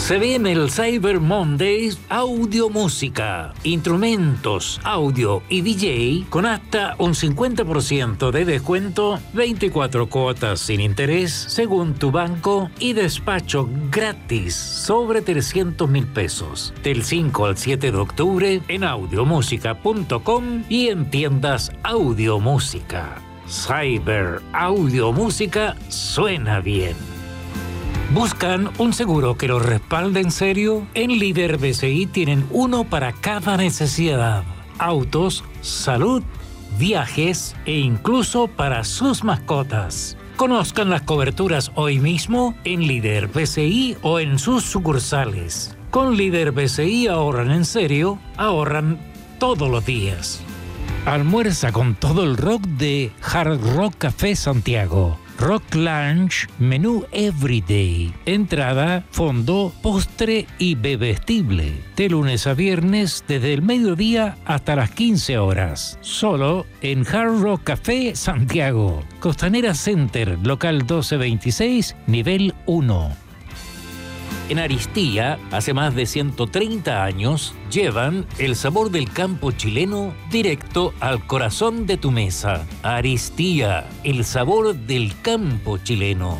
Se viene el Cyber Monday Audio Música, instrumentos, audio y DJ con hasta un 50% de descuento, 24 cuotas sin interés según tu banco y despacho gratis sobre 300.000 pesos. Del 5 al 7 de octubre en audiomusica.com y en tiendas Audio Música. Cyber Audio Música suena bien. ¿Buscan un seguro que los respalde en serio? En Líder BCI tienen uno para cada necesidad. Autos, salud, viajes e incluso para sus mascotas. Conozcan las coberturas hoy mismo en Líder BCI o en sus sucursales. Con Líder BCI ahorran en serio, ahorran todos los días. Almuerza con todo el rock de Hard Rock Café Santiago. Rock Lunch, menú Everyday, entrada, fondo, postre y bebestible. De lunes a viernes desde el mediodía hasta las 15 horas. Solo en Hard Rock Café Santiago. Costanera Center, local 1226, nivel 1. En Aristía, hace más de 130 años, llevan el sabor del campo chileno directo al corazón de tu mesa. Aristía, el sabor del campo chileno.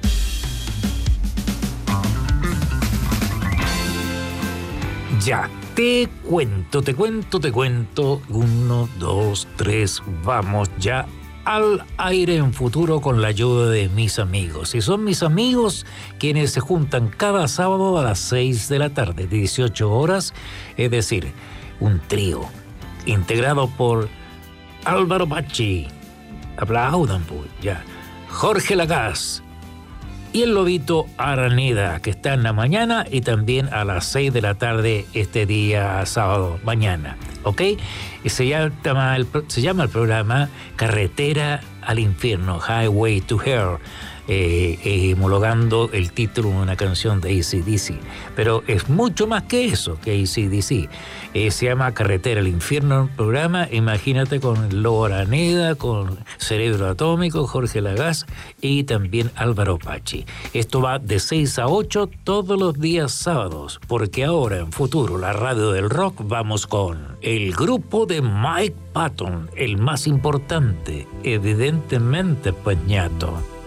Ya, te cuento. 1, 2, 3, vamos ya al aire en futuro con la ayuda de mis amigos. Y son mis amigos quienes se juntan cada sábado a las 6 de la tarde, 18 horas, es decir, un trío integrado por Álvaro Pachi, aplaudan pues, ya, Jorge Lagaz y el Lobito Araneda, que está en la mañana y también a las 6 de la tarde este día sábado, mañana. ¿Ok? Y se llama el programa Carretera al Infierno, Highway to Hell, homologando el título de una canción de AC/DC. Pero es mucho más que eso, que AC/DC. Se llama Carretera al Infierno el programa. Imagínate con el Lobo Araneda, con Cerebro Atómico, Jorge Lagaz y también Álvaro Pachi. Esto va de 6 a 8 todos los días sábados, porque ahora en futuro, la radio del rock, vamos con el grupo de Mike Patton, el más importante, evidentemente, pues ñato.